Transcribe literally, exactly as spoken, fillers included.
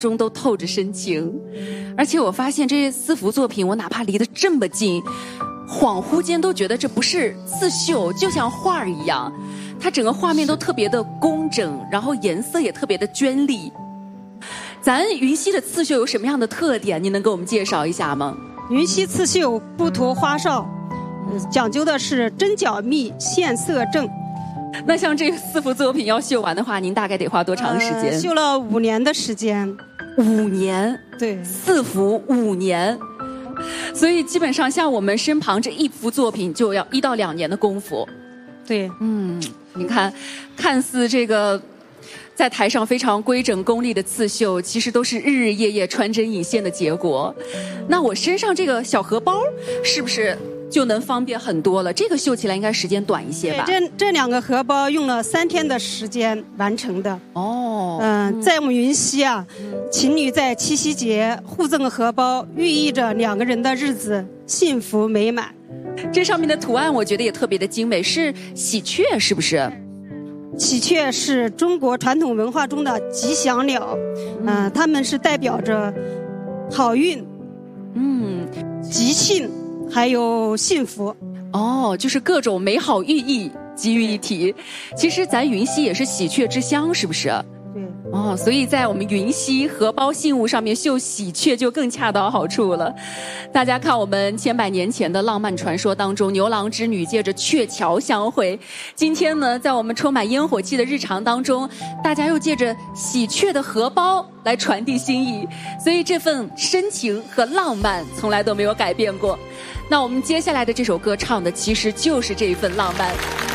中都透着深情。而且我发现这四幅作品，我哪怕离得这么近，恍惚间都觉得这不是刺绣，就像画儿一样。它整个画面都特别的工整，然后颜色也特别的娟丽。咱云溪的刺绣有什么样的特点？您能给我们介绍一下吗？ 云溪刺绣不涂花哨，讲究的是针脚密、线色正。 那像这四幅作品要绣完的话，您大概得花多长时间？ 呃、绣了五年的时间。 五年？ 对， 四幅五年。所以基本上像我们身旁这一幅作品就要一到两年的功夫。 对， 嗯，你看，看似这个在台上非常规整功利的刺绣，其实都是日日夜夜穿针引线的结果。那我身上这个小荷包是不是就能方便很多了？这个绣起来应该时间短一些吧？ 对，这这两个荷包用了三天的时间完成的。 哦， 嗯、呃，在我们云溪啊，情侣在七夕节互赠荷包，寓意着两个人的日子幸福美满。 这上面的图案我觉得也特别的精美，是喜鹊是不是？ 喜鹊是中国传统文化中的吉祥鸟，嗯、呃，它们是代表着好运、嗯，吉庆，还有幸福。 哦，就是各种美好寓意集于一体。其实咱云溪也是喜鹊之乡，是不是？ 对。 哦，所以在我们云溪荷包信物上面绣喜鹊就更恰到好处了。大家看我们千百年前的浪漫传说当中，牛郎织女借着鹊桥相会。今天呢，在我们充满烟火气的日常当中，大家又借着喜鹊的荷包来传递心意。所以这份深情和浪漫从来都没有改变过。那我们接下来的这首歌唱的其实就是这一份浪漫。